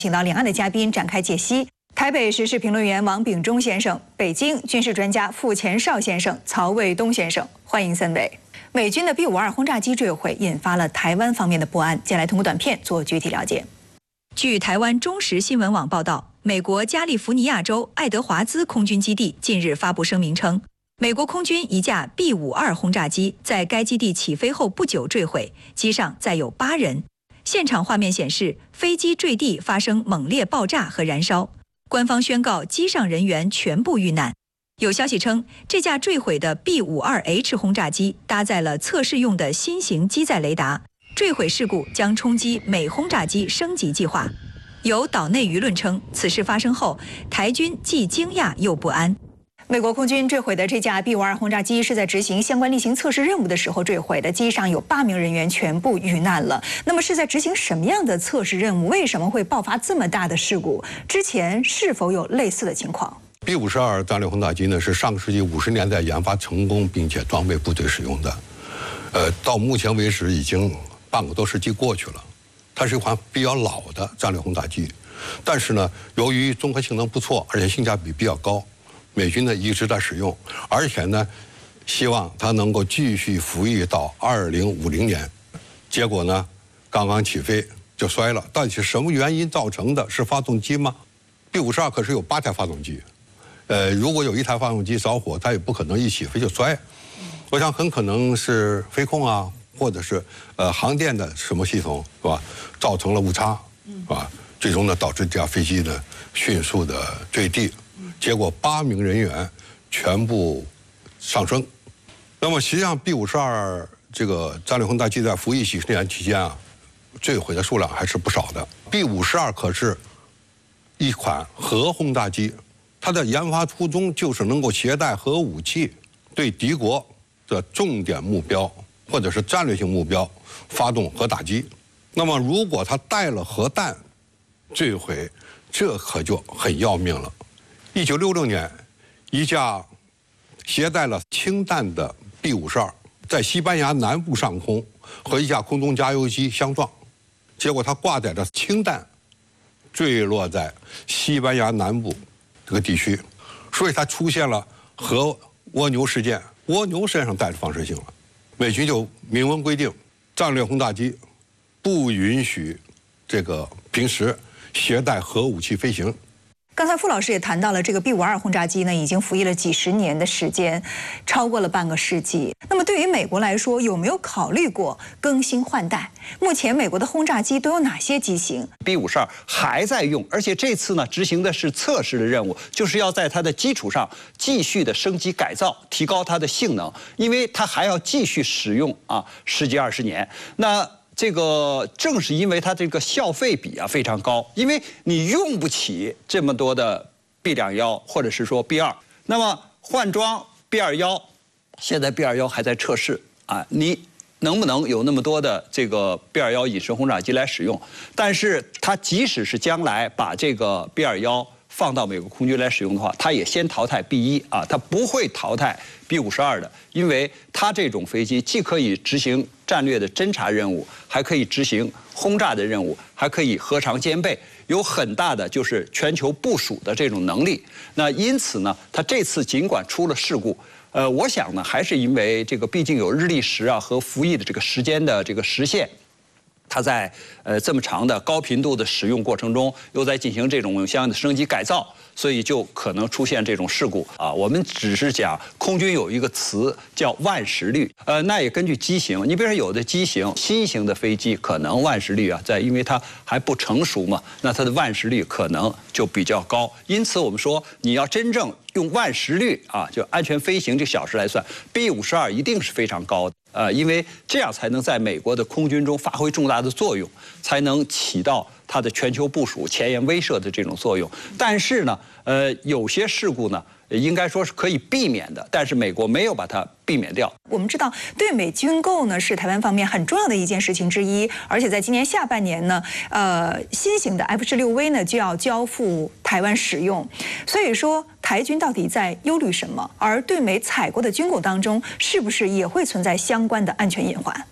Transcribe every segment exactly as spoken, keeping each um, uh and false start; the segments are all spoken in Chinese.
请到两岸的嘉宾展开解析。台北时事评论员王炳忠先生，北京军事专家傅前绍先生、曹卫东先生，欢迎三位。美军的 B 五二轰炸机坠毁，引发了台湾方面的不安。接下来通过短片做具体了解。据台湾中时新闻网报道，美国加利福尼亚州爱德华兹空军基地近日发布声明称，美国空军一架 B 五二轰炸机在该基地起飞后不久坠毁，机上载有八人。现场画面显示，飞机坠地发生猛烈爆炸和燃烧。官方宣告机上人员全部遇难。有消息称，这架坠毁的 B 五二 H 轰炸机搭载了测试用的新型机载雷达，坠毁事故将冲击美轰炸机升级计划。有岛内舆论称，此事发生后，台军既惊讶又不安。美国空军坠毁的这架 B 五二轰炸机是在执行相关例行测试任务的时候坠毁的，机上有八名人员全部遇难了。那么是在执行什么样的测试任务？为什么会爆发这么大的事故？之前是否有类似的情况 ？B 五十二战略轰炸机呢，是上个世纪五十年代研发成功并且装备部队使用的。呃，到目前为止已经半个多世纪过去了，它是一款比较老的战略轰炸机。但是呢，由于综合性能不错，而且性价比比较高。美军呢一直在使用，而且呢，希望它能够继续服役到二零五零年。结果呢，刚刚起飞就摔了。到底是什么原因造成的？是发动机吗 ？B 五十二可是有八台发动机，呃，如果有一台发动机着火，它也不可能一起飞就摔。我想很可能是飞控啊，或者是呃航电的什么系统是吧，造成了误差，是吧？最终呢，导致这架飞机呢迅速的坠地。结果八名人员全部丧生。那么实际上 B 五十二这个战略轰炸机在服役几十年期间啊，坠毁的数量还是不少的。B 五十二可是一款核轰炸机，它的研发初衷就是能够携带核武器，对敌国的重点目标或者是战略性目标发动核打击。那么如果它带了核弹坠毁，这可就很要命了。一九六六年，一架携带了氢弹的 B 五十二在西班牙南部上空和一架空中加油机相撞，结果它挂载着氢弹坠落在西班牙南部这个地区，所以它出现了核蜗牛事件。蜗牛身上带着放射性了，美军就明文规定，战略轰炸机不允许这个平时携带核武器飞行。 刚才傅老师也谈到了，这个 B 五二轰炸机呢，已经服役了几十年的时间，超过了半个世纪。那么对于美国来说，有没有考虑过更新换代？目前美国的轰炸机都有哪些机型 ？B 五十二还在用，而且这次呢执行的是测试的任务，就是要在它的基础上继续的升级改造，提高它的性能，因为它还要继续使用啊十几二十年。那这个正是因为它这个效费比啊非常高，因为你用不起这么多的 B 两幺或者是说 B 二，那么换装 B 二幺，现在 B 二幺还在测试啊，你能不能有那么多的这个 B 二幺隐身轰炸机来使用？但是它即使是将来把这个 B 二幺放到美国空军来使用的话，它也先淘汰 B 一啊，它不会淘汰 B 五十二的，因为它这种飞机既可以执行战略的侦察任务，还可以执行轰炸的任务，还可以核常兼备，有很大的就是全球部署的这种能力。那因此呢，它这次尽管出了事故，呃，我想呢，还是因为这个毕竟有日历时啊和服役的这个时间的这个时限。它在呃这么长的高频度的使用过程中，又在进行这种相应的升级改造，所以就可能出现这种事故啊。我们只是讲空军有一个词叫万时率，呃，那也根据机型。你比如说有的机型新型的飞机可能万时率啊，在因为它还不成熟嘛，那它的万时率可能就比较高。因此我们说你要真正用万时率啊，就安全飞行这小时来算 ，B 五十二一定是非常高的。呃，因为这样才能在美国的空军中发挥重大的作用，才能起到它的全球部署、前沿威慑的这种作用。但是呢，呃，有些事故呢，应该说是可以避免的，但是美国没有把它避免掉。 我们知道，对美军购呢是台湾方面很重要的一件事情之一，而且在今年下半年呢，呃，新型的 F 十六 V 呢就要交付台湾使用，所以说台军到底在忧虑什么？而对美采购的军购当中，是不是也会存在相关的安全隐患？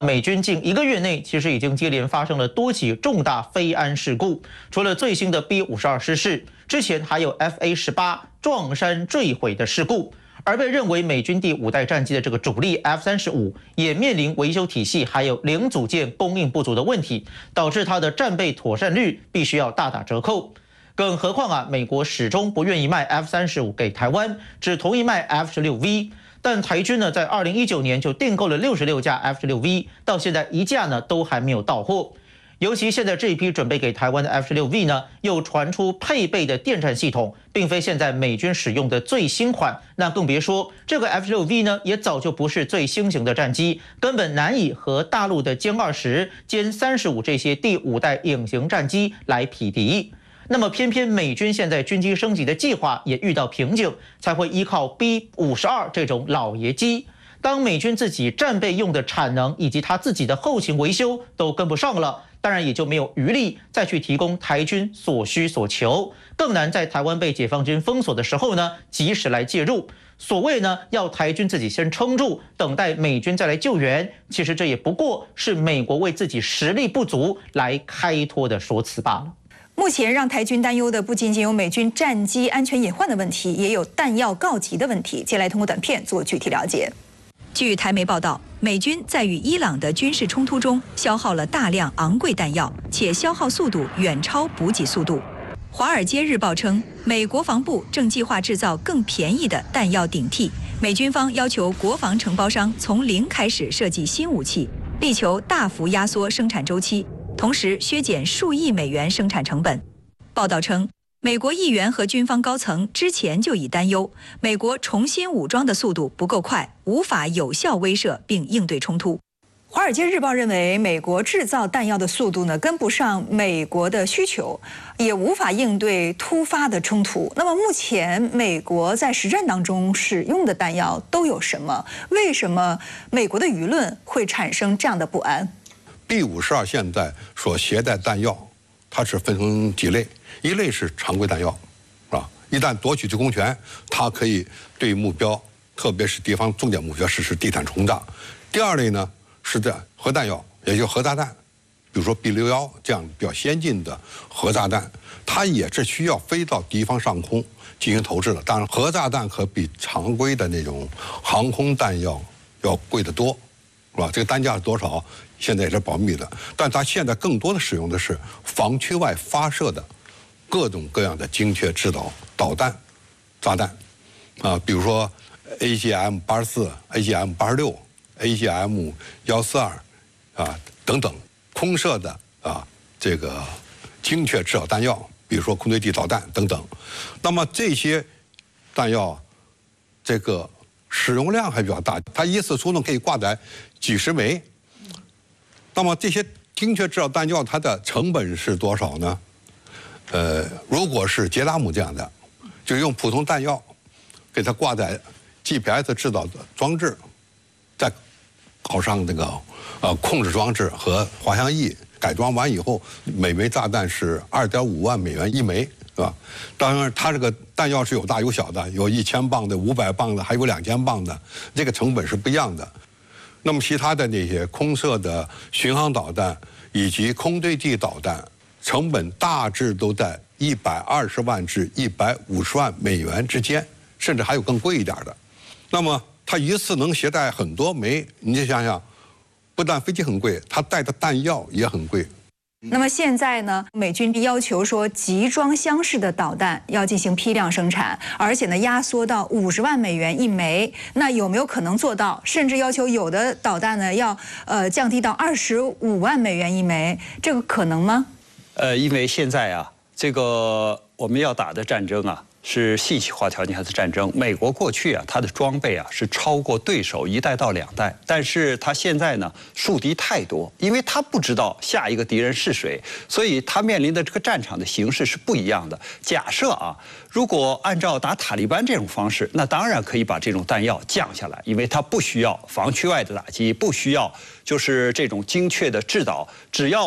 美军近一个月内，其实已经接连发生了多起重大飞安事故。除了最新的 B 五十二失事，之前还有 F A 十八撞山坠毁的事故。而被认为美军第五代战机的这个主力 F 三十五，也面临维修体系还有零组件供应不足的问题，导致它的战备妥善率必须要大打折扣。更何况啊，美国始终不愿意卖 F 三十五给台湾，只同意卖 F 十六 V。但台军呢，在二零一九年就订购了六十六架 F 十六 V， 到现在一架呢都还没有到货。尤其现在这一批准备给台湾的 F 十六 V 呢，又传出配备的电战系统并非现在美军使用的最新款，那更别说这个 F 十六 V 呢，也早就不是最新型的战机，根本难以和大陆的歼二十、歼三十五这些第五代隐形战机来匹敌。那么偏偏美军现在军机升级的计划也遇到瓶颈，才会依靠 B 五十二这种老爷机。当美军自己战备用的产能以及他自己的后勤维修都跟不上了，当然也就没有余力再去提供台军所需所求，更难在台湾被解放军封锁的时候呢，及时来介入。所谓呢，要台军自己先撑住，等待美军再来救援，其实这也不过是美国为自己实力不足来开脱的说辞罢了。 目前让台军担忧的不仅仅有美军战机安全隐患的问题，也有弹药告急的问题。接下来通过短片做具体了解。据台媒报道，美军在与伊朗的军事冲突中消耗了大量昂贵弹药，且消耗速度远超补给速度。《华尔街日报》称，美国防部正计划制造更便宜的弹药顶替。美军方要求国防承包商从零开始设计新武器，力求大幅压缩生产周期，同时削减数亿美元生产成本。报道称，美国议员和军方高层之前就已担忧，美国重新武装的速度不够快，无法有效威慑并应对冲突。《华尔街日报》认为，美国制造弹药的速度呢跟不上美国的需求，也无法应对突发的冲突。那么目前美国在实战当中使用的弹药都有什么？为什么美国的舆论会产生这样的不安？ B 五十二现在所携带弹药，它是分成几类，一类是常规弹药，啊，一旦夺取制空权，它可以对目标，特别是地方重点目标实施地毯轰炸。第二类呢是在核弹药，也就是核炸弹，比如说 B 六一这样比较先进的核炸弹，它也是需要飞到敌方上空进行投掷的。当然，核炸弹可比常规的那种航空弹药要贵得多，是吧？这个单价是多少？ 现在也是保密的，但它现在更多的使用的是防区外发射的各种各样的精确制导导弹、炸弹，啊，比如说 A G M 八十四、A G M 八十六、A G M 一四二，啊等等，空射的啊这个精确制导弹药，比如说空对地导弹等等。那么这些弹药，这个使用量还比较大，它一次出动可以挂载几十枚。 那么这些精确制导弹药，它的成本是多少呢？呃，如果是捷达姆这样的，就用普通弹药给它挂载 G P S 制导的装置，再搞上那个呃控制装置和滑翔翼，改装完以后，每枚炸弹是二点五万美元一枚，是吧？当然，它这个弹药是有大有小的，有一千磅的、五百磅的，还有两千磅的，这个成本是不一样的。 那么其他的那些空射的巡航导弹以及空对地导弹，成本大致都在一百二十万至一百五十万美元之间，甚至还有更贵一点的。那么它一次能携带很多枚，你就想想，不但飞机很贵，它带的弹药也很贵。 那么现在呢，美军要求说集装箱式的导弹要进行批量生产，而且呢压缩到五十万美元一枚。那有没有可能做到？甚至要求有的导弹呢要呃降低到二十五万美元一枚，这个可能吗？ 呃，因为现在啊，这个我们要打的战争啊。 是信息化条件下的战争。美国过去啊，它的装备啊是超过对手一代到两代，但是它现在呢树敌太多，因为它不知道下一个敌人是谁，所以它面临的这个战场的形势是不一样的。假设啊，如果按照打塔利班这种方式，那当然可以把这种弹药降下来，因为它不需要防区外的打击，不需要就是这种精确的制导，只要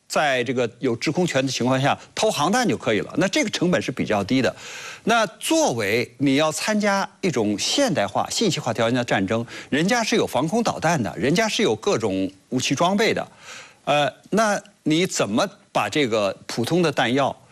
在这个有制空权的情况下投航弹就可以了，那这个成本是比较低的。那作为你要参加一种现代化、信息化条件的战争，人家是有防空导弹的，人家是有各种武器装备的，呃，那你怎么把这个普通的弹药